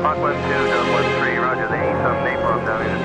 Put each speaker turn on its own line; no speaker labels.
Mach 1-2, Delta 1-3, roger, the 8 Napalm down in